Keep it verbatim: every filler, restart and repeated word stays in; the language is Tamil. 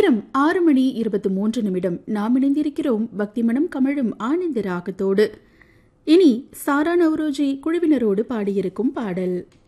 நேரம் ஆறு மணி இருபத்தி மூன்று நிமிடம். நாம் இணைந்திருக்கிறோம் பக்தி மனம் கமழும் ஆனந்த ராகத்தோடு. இனி சாரா நவ்ரோஜி குழுவினரோடு பாடியிருக்கும் பாடல்.